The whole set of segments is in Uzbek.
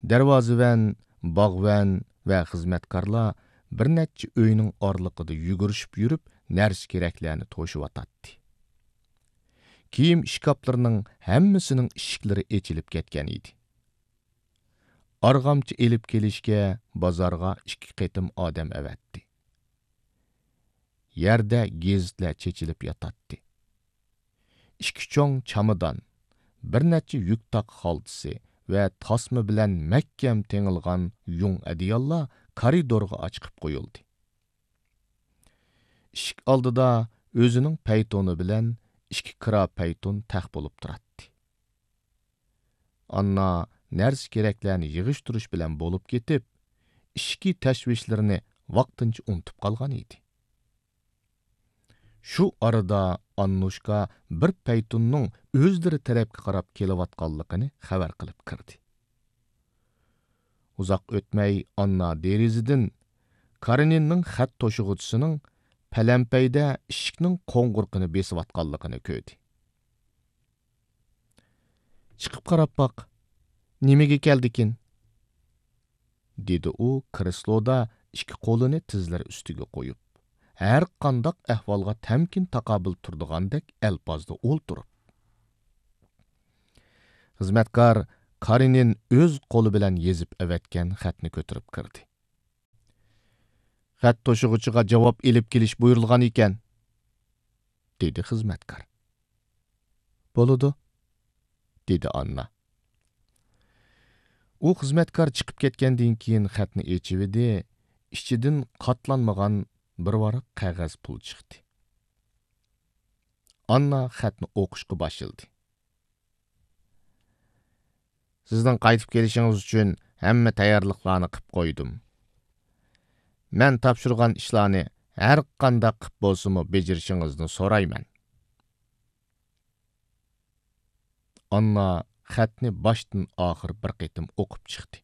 Darvozavan, bog'van va xizmatkorlar bir necha uyning orliqida yugurishib yurib, narsa keraklarni to'shivatadi. Kiyim ishkoplarining hammasining eshiklari ochilib ketgan edi. Arg'amchi elib kelishga bozorga 2 qatim odam avatdi. Yerda gezitlar chechilib yotadi. 2 cho'ng chamadon, bir necha yuk taq xaltisi va tasma bilan mahkam tengilgan yung adiyollar koridorga ochib qo'yildi. Ishik oldida o'zining paytoni bilan 2 kira payton tax bo'lib turadi. Anna narsa keraklarni yig'ishtirish bilan bo'lib ketib, ishki tashvishlarini vaqtincha unutib qolgan edi. Shu arada Annushka bir paytunning o'zlari tarafga qarab kelayotganligini xabar qilib kirdi. Uzoq o'tmay Anna derizidan Karininning xat to'shig'uchisining palampayda ishikning qo'ng'irqini besiyotganligini ko'rdi. Chiqib qarab baq, nimaga keldikin? dedi u kresloda 2 qo'lini tizlari ustiga qo'yib. Her qandaq ahvolga tamkin taqobil turdigandek alpozda o'ltirib. Xizmatkor Karinin o'z qo'li bilan yezib avatgan xatni ko'tarib kirdi. Xat to'shig'ichiga javob elib kelish buyurilgan ekan, dedi xizmatkor. Bo'ladi, dedi Anna. U xizmatkor chiqib ketgandan keyin xatni echividi, ichidan qatlanmagan bir varaq qog'oz pul chiqdi. Anna xatni o'qishga başladı. Sizdan qaytib kelishingiz uchun hamma tayyorliqlarni qilib qo'ydim. Men topshirgan ishlarni har qanday qilib bo'lsa-mu bejirishingizni so'rayman. Anna xatni boshdan oxir bir qitim o'qib chiqdi.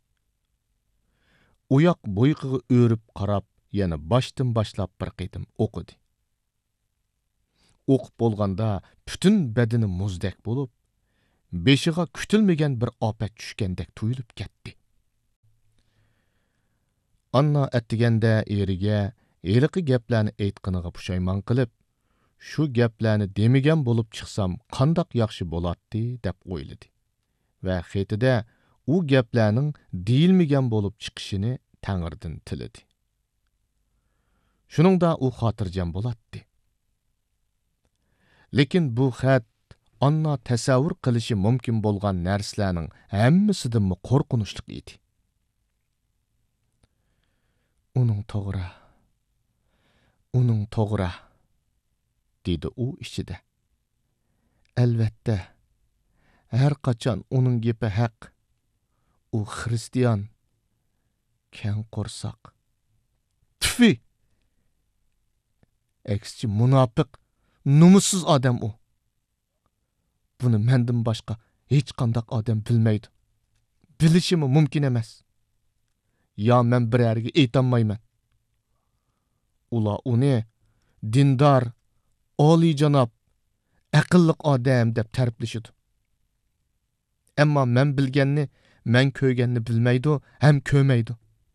Uyoq bo'yiqiga o'rib qarab, yana boshdan boshlab bir qitim o'qidi. O'qib bo'lganda butun badani muzdek bo'lib, beshiga kutilmagan bir ofat tushgandek tuyulib ketdi. Anna attiganda eriga eliqi gaplarni aytqaniga pushaymon qilib, shu gaplarni demagan bo'lib chiqsam qandoq yaxshi bo'ladi deb o'yladi. Va xetida u gaplarning deyilmagan bo'lib chiqishini Tangirdan tiladi. Shuningda u xotirjam bo'ladi. Lekin bu xat Anna tasavvur qilishi mumkin bo'lgan narsalarning hammasidan qo'rqinchli edi. Uning to'g'ri, dedi u ichida. Albatta, har qachon uning gapi haq. U xristian, keng qo'rsoq. Tfi! Aksichi munofiq, numussiz odam u. Buni mendan boshqa hech qanday odam bilmaydi. Bilishimi mumkin emas. Ya men birarga aytolmayman. Ular uni dindor, oliyjanob, aqlli odam deb ta'riflashadi. Ammo men bilganni, men ko'rganni bilmaydi, ham ko'rmaydi.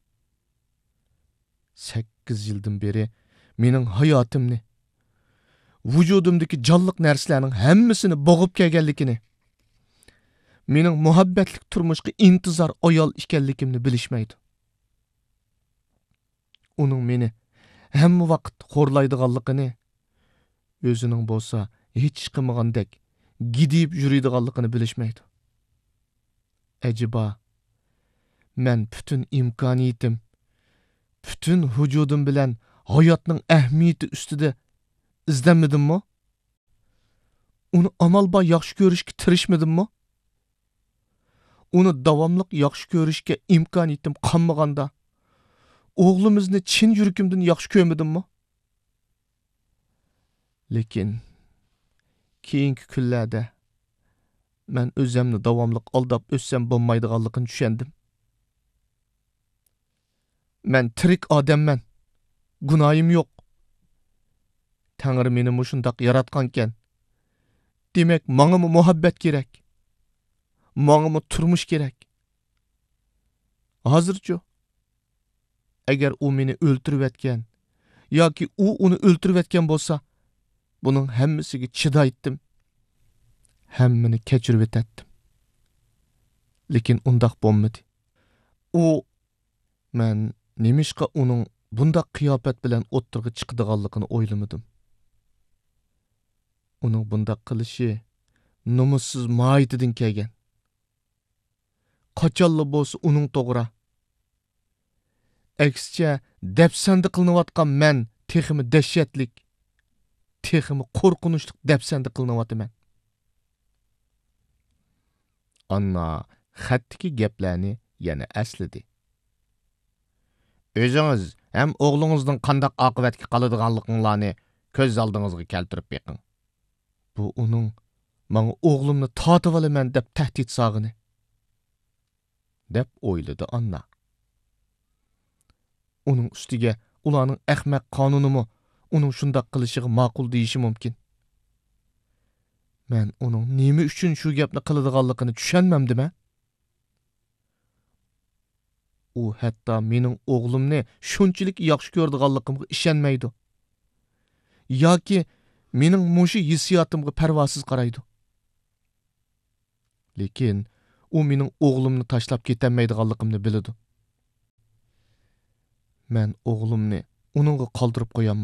8 yildan beri mening hayotimni, vujudimdagi jonliq narsalarning hammasini bo'g'ib kelganligini, mening muhabbatlik turmushga intizor ayol ekanligimni bilishmaydi. Uning meni hamma vaqt xo'rlaydiganligini, o'zining bo'lsa hech qilmagandek gidib yuradiganligini bilishmaydi. Ajiba, men bütün imkoniyatim, bütün vujudim bilan hayotning ahamiyati ustida izlanmadimmi? Uni amalba yaxshi ko'rishga tirishmadimmi? Uni davomli yaxshi ko'rishga imkoniyatim qolmaganda, o'g'limizni chin yuragimdan yaxshi ko'rmadimmi? Lekin keyingi kunlarda men o'zimni davomli aldab o'ssam bo'lmaydiganligini tushundim. Men tirik odamman. Gunoyim yo'q. Tangri meni mushundaq yaratgankan. Demak, menga muhabbat kerak. Menga turmush kerak. Hozircha agar u meni o'ltirib etgan yoki u uni o'ltirib etgan bo'lsa, buning hammasiga chidaytdim. Hammani kechirib etdim. Lekin undaq bo'lmadi. Men nemishqa uning bundaq qiyofat bilan o'ttirg'i chiqadiganligini o'ylamadim. Uning bundaq qilishi nomussiz mohiyatidan kelgan. Qachonla bo'lsa uning to'g'ri. Aksicha dafsanda qilinayotgan men texmi dahshatlik, texmi qo'rqinchli dafsanda qilinayotman. Anna xatdagi gaplarni yana aslidi. O'zingiz ham o'g'lingizning qanday oqibatga qoladiganliginglarni ko'z oldingizga keltirib beqing. Bu uning "Men o'g'limni tortib olaman" deb tahdid sog'ini deb o'yladi Anna. Uning ustiga ularning ahmaq qonunimi uning shunday qilishiga ma'qul deyishi mumkin. Men uning nima uchun shu gapni qiladiganligini tushunmamdim-a? U hatto mening o'g'limni shunchalik yaxshi ko'radiganligimga ishonmaydi. Yoki mening mushu hissiyotimga parvosiz qaraydi. Lekin u mening o'g'limni tashlab ketolmaydiganligimni biladi. Men o'g'limni uningga qoldirib qo'yam.